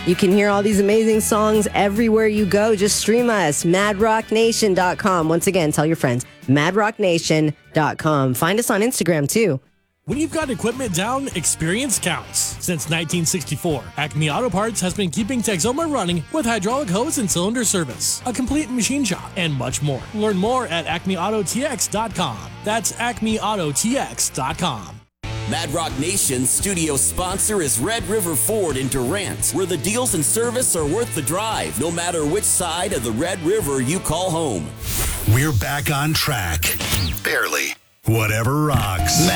You can hear all these amazing songs everywhere you go. Just stream us, madrocknation.com. Once again, tell your friends, madrocknation.com. Find us on Instagram, too. When you've got equipment down, experience counts. Since 1964, Acme Auto Parts has been keeping Texoma running with hydraulic hose and cylinder service, a complete machine shop, and much more. Learn more at acmeautotx.com. That's acmeautotx.com. Mad Rock Nation's studio sponsor is Red River Ford in Durant, where the deals and service are worth the drive, no matter which side of the Red River you call home. We're back on track. Barely. Whatever rocks.